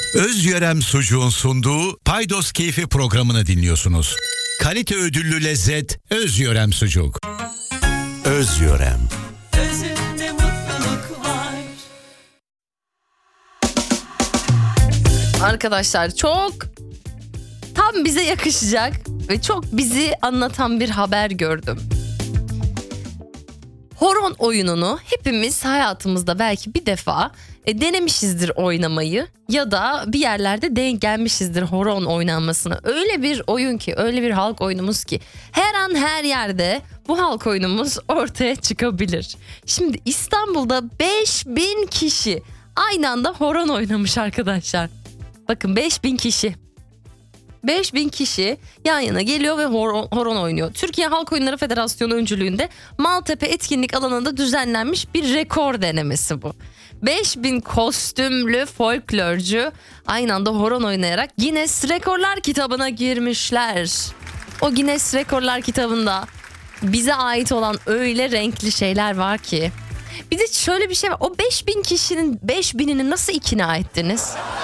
Özyörem Sucuğun sunduğu Paydos Keyfi programını dinliyorsunuz. Kalite ödüllü lezzet Özyörem Sucuk. Özyörem. Özünde mutluluk var. Arkadaşlar çok tam bize yakışacak ve çok bizi anlatan bir haber gördüm. Horon oyununu hepimiz hayatımızda belki bir defa denemişizdir oynamayı ya da bir yerlerde denk gelmişizdir horon oynanmasına. Öyle bir oyun ki, öyle bir halk oyunumuz ki her an her yerde bu halk oyunumuz ortaya çıkabilir. Şimdi İstanbul'da 5000 kişi aynı anda horon oynamış arkadaşlar. Bakın 5000 kişi. 5000 kişi yan yana geliyor ve horon oynuyor. Türkiye Halk Oyunları Federasyonu öncülüğünde Maltepe etkinlik alanında düzenlenmiş bir rekor denemesi bu. 5000 kostümlü folklorcu aynı anda horon oynayarak Guinness Rekorlar kitabına girmişler. O Guinness Rekorlar kitabında bize ait olan öyle renkli şeyler var ki. Bir de şöyle bir şey var. O 5000 kişinin 5000'ini nasıl ikna ettiniz?